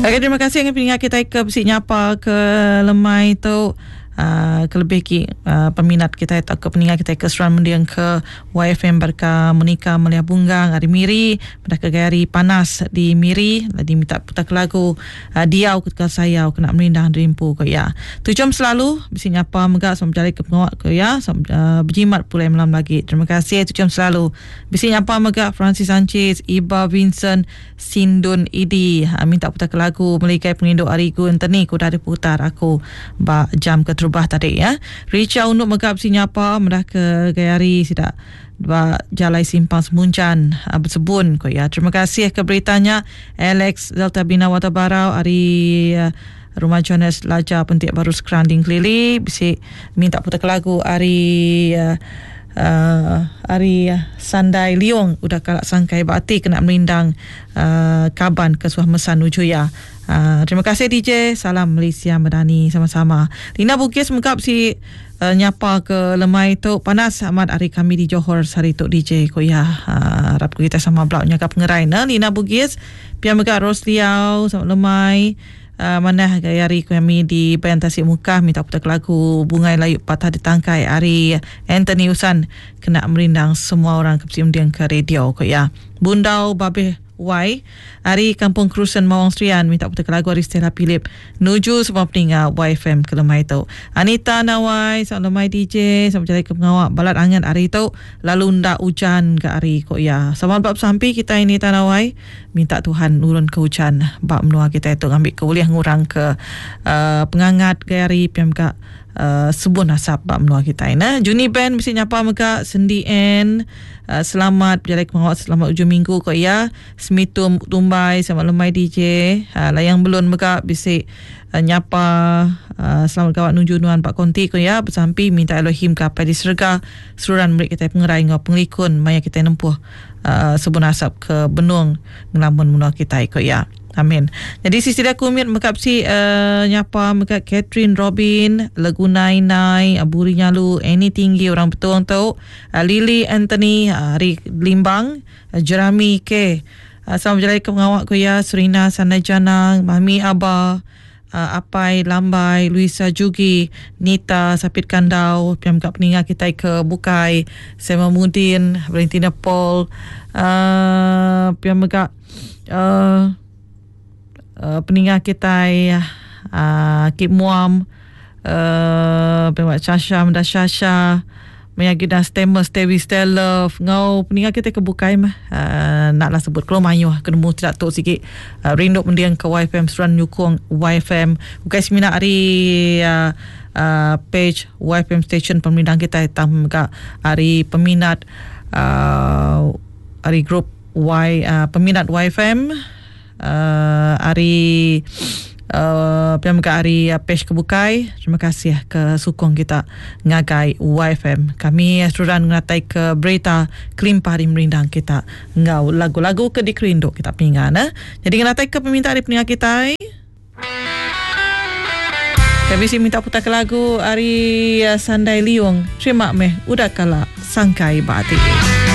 Okay, terima kasih dengan pendengar kita ke besi nyapa ke lemai tu. Kelebih ki peminat kita atau ke pendengar kita ke seran mendiang ke YFM berka menikah melihat bunggang hari miri pada kegari panas di miri lagi minta putar ke lagu diau ke saya kena merindang rimpu ko ya tu jom selalu bisi nyapa megak sama berjaya ke pengawak ko ya berjimat pula malam lagi. Terima kasih tu jom selalu bisi nyapa megak Francis Sanchez, Iba Vincent, Sindun Idi minta putar ke lagu melikai penginduk Arigu Anthony ko dah putar aku ba jam ke terubah tadi ya. Richa untuk megap sinyapa mendah ke gayari sidak ba jalai simpang semuncan bersebun ko ya. Terima kasih ke beritanya Alex Delta Bina Watabarau hari Rumah Jonas Laja Pentik Baru Sekeranding Kelili bisi minta putar ke lagu hari Sandai Liong udah kalak sangkai bakti kena merindang kaban ke Suah Mesan Ujuya. Terima kasih DJ. Salam Malaysia Madani sama-sama. Lina Bugis megap si nyapa ke lemai tu panas amat hari kami di Johor hari tu DJ ko ya. Harap kita sama blok nyakap pengerai na Lina Bugis pia megap Rosliau sama lemai mana hari kami di Bayan Tasik Mukah minta putar lagu Bungai Layu Patah Ditangkai hari Anthony Usan kena merindang semua orang ke undian ke radio ko ya. Bundau Babeh Y hari Kampung Kerusan Mawang Serian minta putar lagu hari Stella Philip nuju semua pendengar YFM ke lemai tu. Anita Nawai sama lemai DJ sama berjaya ke pengawak balat angin hari tu lalu ndak hujan ke hari ko ya. Sama bab sampai kita ini Tanawai minta Tuhan urun ke hujan bab menua kita itu ambil ke boleh ngurang ke pengangat ke hari PMK sebuah nasab bab menua kita ini. Juni Band mesti nyapa mega Sendi N selamat berjaya ke pengawak selamat ujung minggu ko ya. Semitum Tumbai sama lemai DJ layang belum mega bisik nyapa selamat kawan nuju nuan Pak Konti ko ya bersampi minta Elohim kapai di serga seluruhan murid kita pengerai ngau penglikun maya kita nempuh sebuah nasab ke benung ngelamun menua kita ko ya. Amin. Jadi sisi dah kumit mekap si nyapa mekap Catherine Robin, Lagunai Nai, Aburi Nyalu, Any Tinggi orang betul tu, Lily Anthony, Ari Limbang, Jerami K. Selamat berjaya ke pengawak ko ya, Serina Sanai Janang, Mami Abah, Apai Lambai, Luisa Jugi, Nita Sapit Kandau, piam kat peninggal kita ke Bukai, Sema Mudin, Valentina Paul, piam kat peninggal kita Kip Muam, Pewak Syasha Menda Syasha Mayagida Stemmer Stevi Stella ngau peninggal kita ke Bukai naklah sebut kalau mayu kena mu tidak tahu sikit rindu mendiang ke YFM Seran Nyukong YFM Bukai semina hari page YFM station peminat kita hitam hari peminat hari grup peminat YFM hari PMK hari page kebukai. Terima kasih ke sukong kita ngagai YFM. Kami seruran ngatai ke berita kelimpah di merindang kita ngau lagu-lagu ke dikerindu kita pinggan jadi ngatai ke peminta di peninggal kita kami si minta putar ke lagu hari Sandai Liung. Terima meh udah kala sangkai bati.